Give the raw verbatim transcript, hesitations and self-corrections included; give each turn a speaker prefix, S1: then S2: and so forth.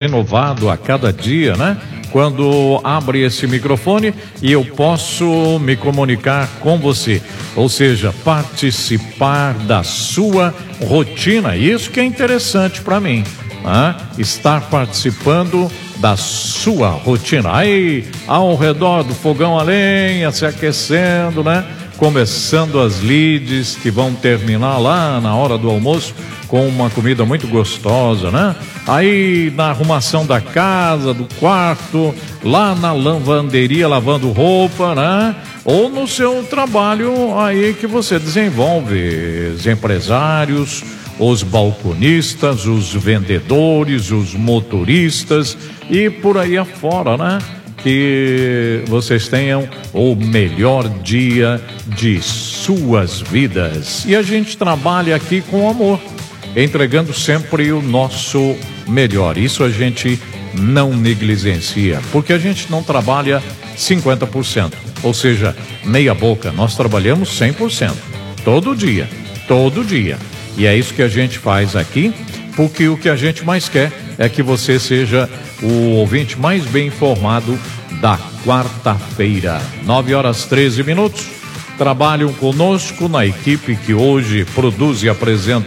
S1: renovado a cada dia, né? Quando abre esse microfone e eu posso me comunicar com você, ou seja, participar da sua rotina. Isso que é interessante para mim, né? Estar participando da sua rotina. Aí, ao redor do fogão a lenha, se aquecendo, né? Começando as lides que vão terminar lá na hora do almoço com uma comida muito gostosa, né? Aí na arrumação da casa, do quarto, lá na lavanderia lavando roupa, né? Ou no seu trabalho aí que você desenvolve, os empresários, os balconistas, os vendedores, os motoristas e por aí afora, né? Que vocês tenham o melhor dia de suas vidas. E a gente trabalha aqui com amor, entregando sempre o nosso melhor. Isso a gente não negligencia, porque a gente não trabalha cinquenta por cento, ou seja, meia boca. Nós trabalhamos cem por cento, todo dia, todo dia. E é isso que a gente faz aqui, porque o que a gente mais quer é que você seja o ouvinte mais bem informado da quarta-feira. nove horas treze minutos. Trabalham conosco na equipe que hoje produz e apresenta